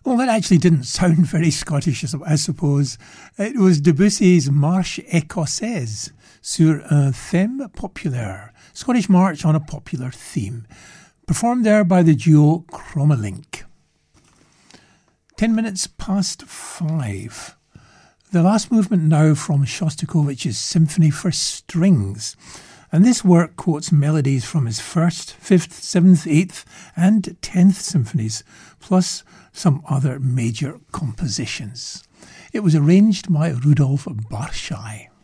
Well, that actually didn't sound very Scottish, I suppose. It was Debussy's Marche Écossaise sur un thème populaire, Scottish March on a popular theme, performed there by the duo Chromalink. 10 minutes past 5. The last movement now from Shostakovich's Symphony for Strings, and this work quotes melodies from his 1st, 5th, 7th, 8th and 10th symphonies, plus some other major compositions. It was arranged by Rudolf Barschai.